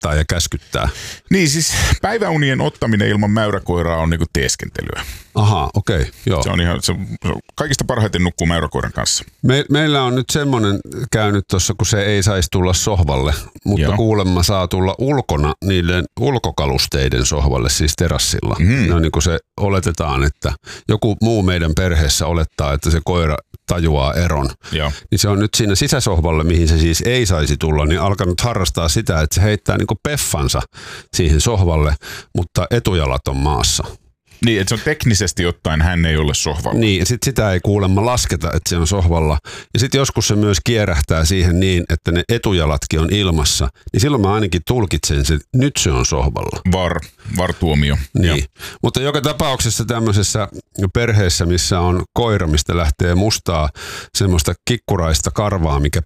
opettaa ja käskyttää. Niin siis päiväunien ottaminen ilman mäyräkoiraa on niinku teeskentelyä. Aha, okei, joo. Se on kaikista parhaiten nukkuu mäyräkoiran kanssa. Meillä on nyt semmoinen käynyt tuossa, kun se ei saisi tulla sohvalle, mutta joo, kuulemma saa tulla ulkona niiden ulkokalusteiden sohvalle, siis terassilla. No niin kuin se oletetaan, että joku muu meidän perheessä olettaa, että se koira tajuaa eron. Joo. Niin se on nyt siinä sisäsohvalle, mihin se siis ei saisi tulla, niin alkanut harrastaa sitä, että se heittää niin kuin peffansa siihen sohvalle, mutta etujalat on maassa. Niin, että se on teknisesti ottaen hän ei ole sohvalla. Niin, ja sitten sitä ei kuulemma lasketa, että se on sohvalla. Ja sitten joskus se myös kierähtää siihen niin, että ne etujalatkin on ilmassa. Niin silloin mä ainakin tulkitsen sen, nyt se on sohvalla. VAR-tuomio. Niin, mutta joka tapauksessa tämmöisessä perheessä, missä on koira, mistä lähtee mustaa semmoista kikkuraista karvaa, mikä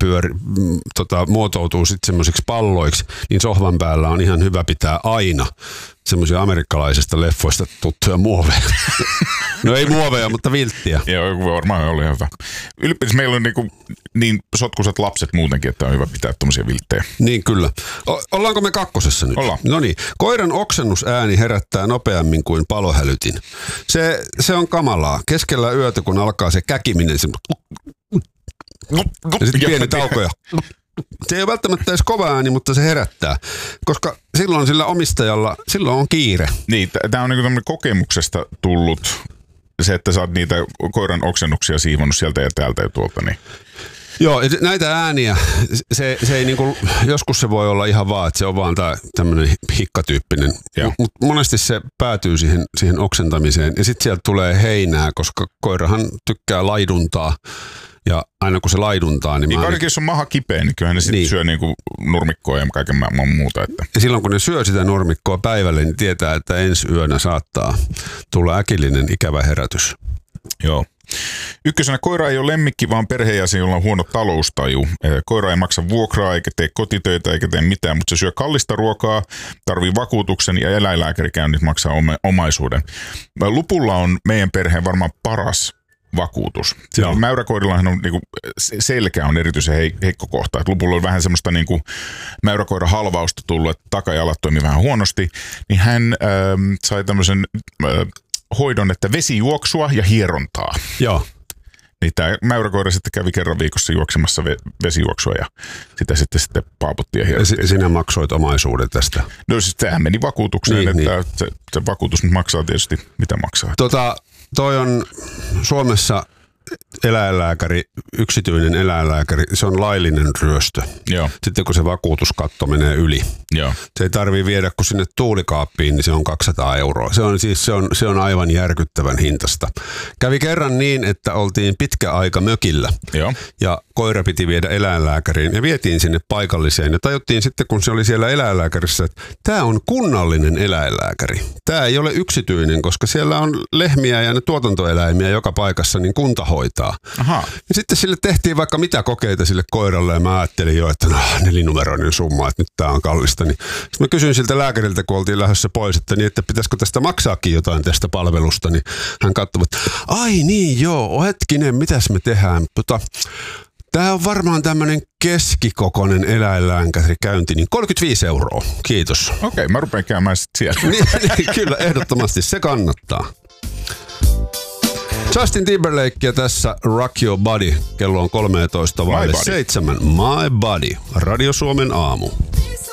muotoutuu sitten semmoisiksi palloiksi, niin sohvan päällä on ihan hyvä pitää aina semmoisia amerikkalaisista leffoista tuttuja muoveja. No ei muoveja, mutta vilttiä. Joo, varmaan oli hyvä. Ylipäätään meillä on niin sotkuisat lapset muutenkin, että on hyvä pitää tommosia vilttejä. Niin kyllä. Ollaanko me kakkosessa nyt? Ollaan. No niin. Koiran oksennusääni herättää nopeammin kuin palohälytin. Se on kamalaa. Keskellä yötä, kun alkaa se käkiminen, se ja sitten pieni tauko ja se ei ole välttämättä edes kova ääni, mutta se herättää, koska silloin sillä omistajalla, silloin on kiire. Niin, tämä on niin kokemuksesta tullut se, että sä oot niitä koiran oksennuksia siivonnut sieltä ja täältä ja tuolta. Niin. Joo, näitä ääniä, se ei niinku, joskus se voi olla ihan vaan, että se on vaan tämmöinen hikkatyyppinen, mutta monesti se päätyy siihen oksentamiseen ja sitten sieltä tulee heinää, koska koirahan tykkää laiduntaa. Ja aina kun se laiduntaa, niin varsinkin jos on maha kipeä, niin kyllähän ne sitten syö niinku nurmikkoa ja kaiken muuta. Että. Ja silloin kun ne syö sitä nurmikkoa päivälle, niin tietää, että ensi yönä saattaa tulla äkillinen ikävä herätys. Joo. Ykkösenä koira ei ole lemmikki, vaan perheenjäsen, jolla on huono taloustaju. Koira ei maksa vuokraa eikä tee kotitöitä eikä tee mitään, mutta se syö kallista ruokaa, tarvii vakuutuksen ja eläinlääkärikäynnit maksaa omaisuuden. Lupulla on meidän perheen varmaan paras vakuutus. Mäyräkoirillahan on niinku, selkä on erityisen heikko kohta. Et lupulla on vähän semmoista niinku, mäyräkoiran halvausta tullut, että takajalat toimii vähän huonosti. Niin hän sai tämmöisen hoidon, että vesijuoksua ja hierontaa. Joo. Niin tämä mäyräkoira sitten kävi kerran viikossa juoksemassa vesijuoksua ja sitä sitten paaputti ja hierontia. Ja sinä maksoit omaisuuden tästä? No siis sehän meni vakuutukseen, niin, että se vakuutus nyt maksaa tietysti mitä maksaa. Toi on Suomessa eläinlääkäri, yksityinen eläinlääkäri, se on laillinen ryöstö. Joo. Sitten kun se vakuutuskatto menee yli. Joo. Se ei tarvitse viedä kun sinne tuulikaappiin, niin se on 200 €. Se on aivan järkyttävän hintasta. Kävi kerran niin, että oltiin pitkä aika mökillä. Joo. Ja koira piti viedä eläinlääkäriin ja vietiin sinne paikalliseen. Ja tajuttiin sitten, kun se oli siellä eläinlääkärissä, että tämä on kunnallinen eläinlääkäri. Tämä ei ole yksityinen, koska siellä on lehmiä ja ne tuotantoeläimiä joka paikassa, niin kunta hoitaa. Aha. Ja sitten sille tehtiin vaikka mitä kokeita sille koiralle ja mä ajattelin jo, että 4-numeroinen summa, että nyt tää on kallista. Niin sitten mä kysyin siltä lääkäriltä, kun oltiin lähdössä pois, että pitäisikö tästä maksaakin jotain tästä palvelusta, niin hän katsoi, että ai niin joo, hetkinen, mitäs me tehdään? Tämä on varmaan tämmöinen keskikokoinen eläinlääkärikäynti, niin 35 €. Kiitos. Okei, mä rupean käymään sitten siellä. Niin, kyllä, ehdottomasti. Se kannattaa. Justin Timberlakea tässä Rock Your Body. Kello on 13:07. My Body. Radio Suomen aamu.